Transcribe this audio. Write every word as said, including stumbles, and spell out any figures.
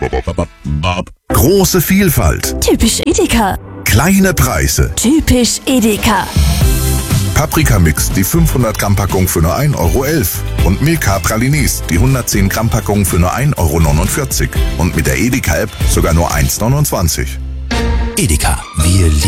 Große Vielfalt. Typisch Edeka. Kleine Preise. Typisch Edeka. Paprikamix, die fünfhundert Gramm Packung für nur ein Euro elf. Und Milka Pralines, die hundertzehn Gramm Packung für nur ein Euro neunundvierzig. Und mit der Edeka-App sogar nur eins neunundzwanzig. Edeka, wir lieben